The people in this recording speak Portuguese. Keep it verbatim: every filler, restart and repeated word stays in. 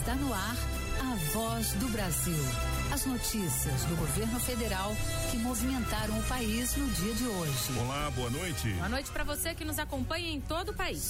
Está no ar a Voz do Brasil. As notícias do governo federal que movimentaram o país no dia de hoje. Olá, boa noite. Boa noite para você que nos acompanha em todo o país.